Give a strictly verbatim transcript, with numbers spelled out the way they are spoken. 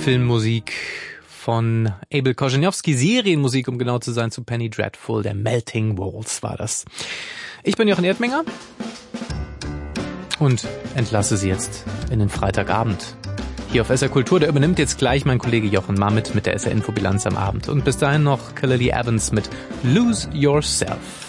Filmmusik von Abel Korzeniowski, Serienmusik, um genau zu sein, zu Penny Dreadful, der Melting Waltz war das. Ich bin Jochen Erdminger und entlasse Sie jetzt in den Freitagabend. Hier auf S R Kultur, da übernimmt jetzt gleich mein Kollege Jochen Marmit mit der S R Infobilanz am Abend. Und bis dahin noch Kelly Evans mit Lose Yourself.